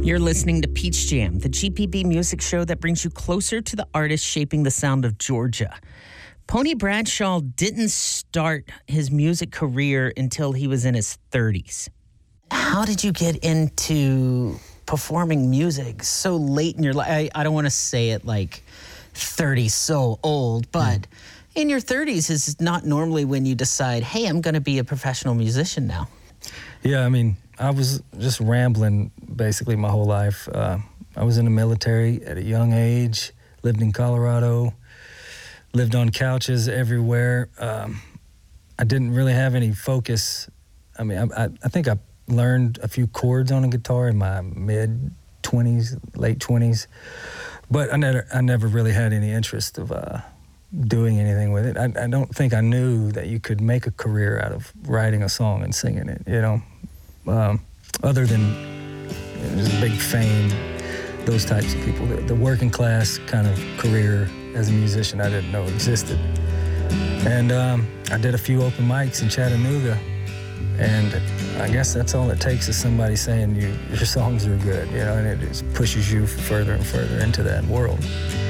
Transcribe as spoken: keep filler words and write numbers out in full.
You're listening to Peach Jam, the G P B music show that brings you closer to the artists shaping the sound of Georgia. Pony Bradshaw didn't start his music career until he was in his thirties. How did you get into performing music so late in your life? I, I don't want to say it like thirty so old, but mm. in your thirties is not normally when you decide, hey, I'm going to be a professional musician now. Yeah, I mean, I was just rambling basically my whole life. Uh, I was in the military at a young age, lived in Colorado, lived on couches everywhere. Um, I didn't really have any focus. I mean, I, I, I think I learned a few chords on a guitar in my mid-twenties, late twenties, but I never, I never really had any interest of uh, doing anything with it. I, I don't think I knew that you could make a career out of writing a song and singing it, you know, um, other than you know, just big fame, those types of people. The, the working class kind of career as a musician I didn't know existed. And um, I did a few open mics in Chattanooga, and I guess that's all it takes is somebody saying you, your songs are good, you know, and it just pushes you further and further into that world.